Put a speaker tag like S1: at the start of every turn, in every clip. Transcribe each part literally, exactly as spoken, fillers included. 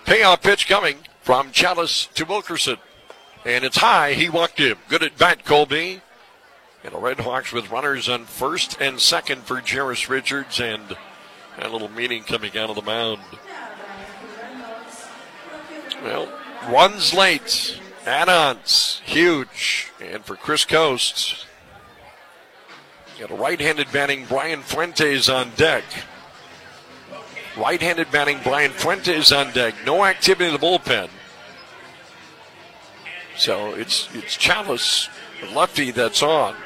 S1: Payoff pitch coming from Chalice to Wilkerson. And it's high. He walked him. Good at bat, Colby. And the Red Hawks with runners on first and second for Jairus Richards. And a little meeting coming out of the mound. Well, runs late. Add-ons. Huge. And for Chris Coast, got a right-handed batting Brian Fuentes on deck. Right-handed batting Brian Fuentes on deck. No activity in the bullpen. So it's it's Chalice, the lefty, that's on.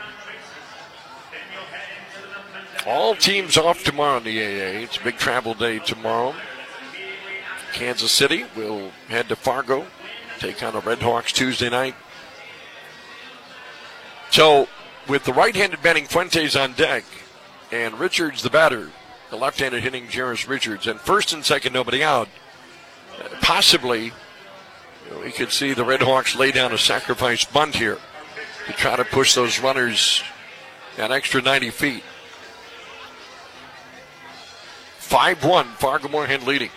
S1: All teams off tomorrow in the A A. It's a big travel day tomorrow. Kansas City will head to Fargo, take on the Red Hawks Tuesday night. So with the right-handed batting Fuentes on deck and Richards the batter, the left-handed hitting Jairus Richards, and first and second nobody out, possibly we could see the Red Hawks lay down a sacrifice bunt here to try to push those runners that extra ninety feet. five one, Fargo-Moorhead leading.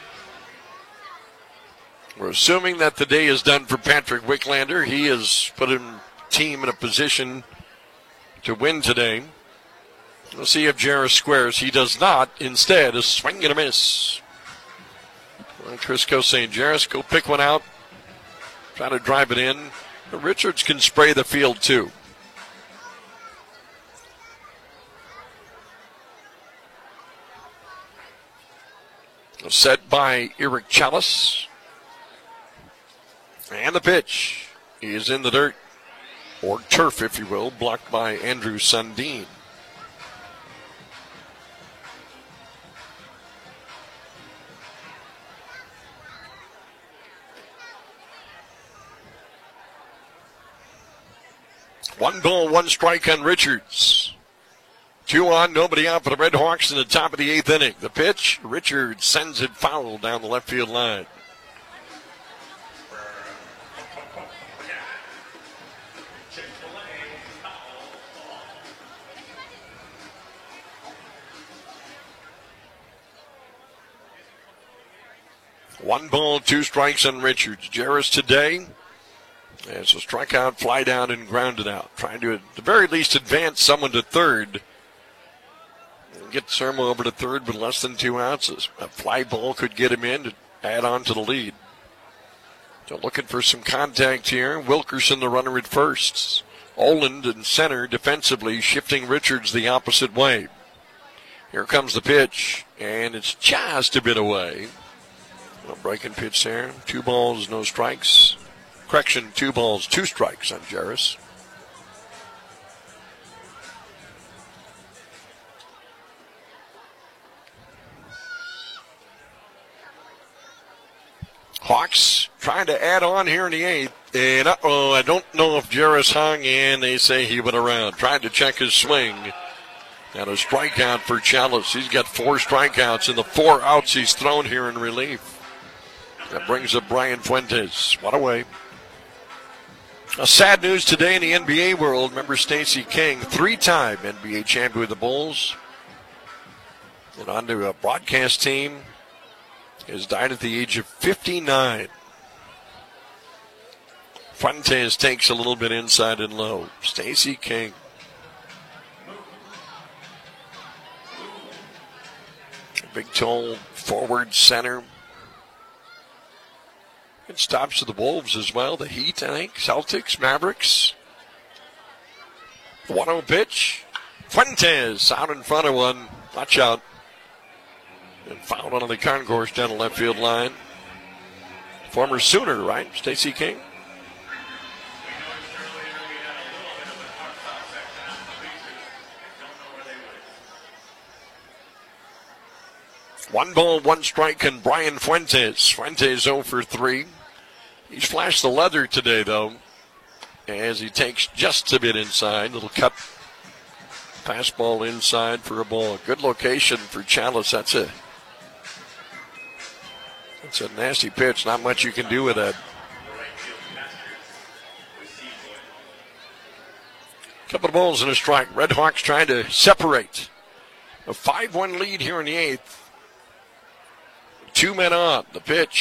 S1: We're assuming that the day is done for Patrick Wicklander. He has put his team in a position to win today. We'll see if Jairus squares. He does not. Instead, a swing and a miss. Well, Chris Coast saying, Jairus, go pick one out. Try to drive it in. But Richards can spray the field too. Set by Eric Chalice. And the pitch is in the dirt, or turf, if you will, blocked by Andrew Sundin. One ball, one strike on Richards. Two on, nobody out for the Red Hawks in the top of the eighth inning. The pitch, Richards sends it foul down the left field line. One ball, two strikes on Richards. Jairus today as a strikeout, fly down, and grounded out. Trying to, at the very least, advance someone to third. Get Sermo over to third with less than two ounces. A fly ball could get him in to add on to the lead. So looking for some contact here. Wilkerson, the runner at first. Oland in center defensively, shifting Richards the opposite way. Here comes the pitch, and it's just a bit away. A breaking pitch there. Two balls, no strikes. Correction, two balls, two strikes on Jairus. Hawks trying to add on here in the eighth. And uh-oh, I don't know if Jairus hung in. They say he went around. Trying to check his swing. And a strikeout for Chalice. He's got four strikeouts in the four outs he's thrown here in relief. That brings up Brian Fuentes. What a way. A sad news today in the N B A world. Remember Stacey King, three-time N B A champion with the Bulls. And onto a broadcast team. Has died at the age of fifty-nine. Fuentes takes a little bit inside and low. Stacey King. Big tall forward center. It stops to the Wolves as well. The Heat, I think. Celtics, Mavericks. one oh pitch. Fuentes out in front of one. Watch out. And fouled on the concourse down the left field line. Former Sooner, right? Stacey King. One ball, one strike, and Brian Fuentes. Fuentes oh for three. He's flashed the leather today, though, as he takes just a bit inside. Little cut fastball inside for a ball. Good location for Chalice. That's a It's a nasty pitch. Not much you can do with that. Couple of balls and a strike. Red Hawks trying to separate. A five one lead here in the eighth. Two men on. The pitch